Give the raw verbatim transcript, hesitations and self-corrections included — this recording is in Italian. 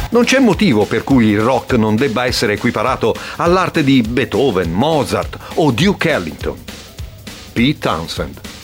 Non c'è motivo per cui il rock non debba essere equiparato all'arte di Beethoven, Mozart o Duke Ellington. Pete Townshend.